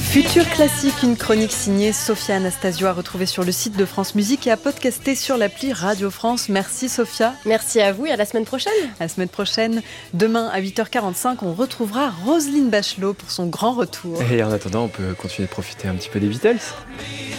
Futur classique, une chronique signée Sophia Anastasio à retrouver sur le site de France Musique et à podcaster sur l'appli Radio France. Merci Sophia. Merci à vous et à la semaine prochaine. À la semaine prochaine, demain à 8h45, on retrouvera Roselyne Bachelot pour son grand retour. Et en attendant, on peut continuer de profiter un petit peu des Beatles.